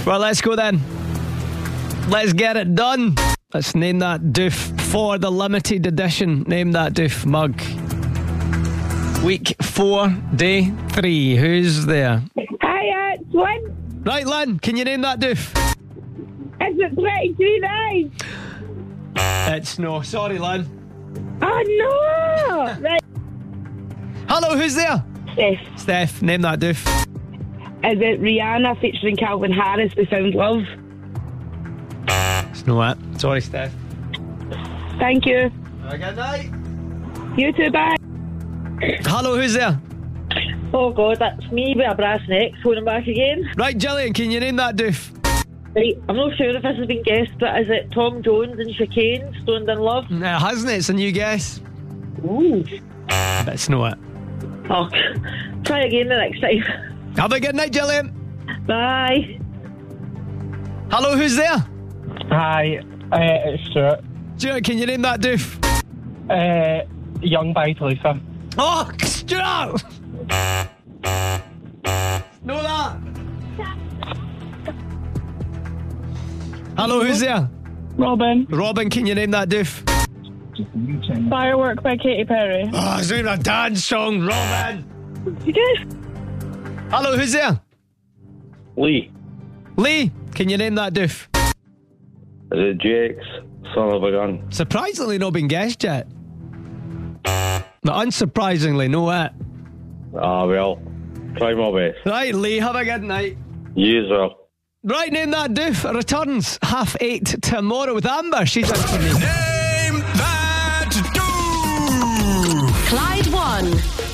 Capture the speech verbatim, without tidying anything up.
Well, let's go then. Let's get it done. Let's name that doof for the limited edition Name That Doof mug. Week four, day three. Who's there? Hi, it's Lynn. Right, Lynn, can you name that doof? Is it twenty-three nine? It's no. Sorry, Lynn. Oh, no. Right. Hello, who's there? Steph. Steph, name that doof. Is it Rihanna featuring Calvin Harris, We Found Love? It's no that. Sorry, Steph. Thank you. Have a good night. You too, bye. Hello, who's there? Oh God, that's me with a brass neck phoning back again. Right, Gillian, can you name that doof? Right, I'm not sure if this has been guessed, but is it Tom Jones and Chicane, Stoned in Love? No, hasn't it? It's a new guess. Ooh. But it's no it. Oh, try again the next time. Have a good night, Gillian. Bye. Hello, who's there? Hi, uh, it's Stuart. Stuart, can you name that doof? Uh, Young by Talitha. Oh, Stuart! Know that. Hello, who's there? Robin. Robin, can you name that doof? Firework by Katy Perry. Oh, it's doing a dance song, Robin. You guys? Hello, who's there? Lee. Lee, can you name that doof? Is it J X, Son of a Gun? Surprisingly not been guessed yet. But unsurprisingly, no it. Ah, well, try my best. Right, Lee, have a good night. You as well. Right, Name That Doof returns half eight tomorrow with Amber. She's in for me. Name That Doof. Clyde one.